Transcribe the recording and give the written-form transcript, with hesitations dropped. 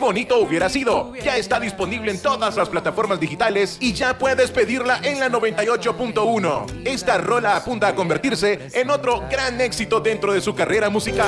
bonito hubiera sido. Ya está disponible en todas las plataformas digitales y ya puedes pedirla en la 98.1. Esta rola apunta a convertirse en otro gran éxito dentro de su carrera musical.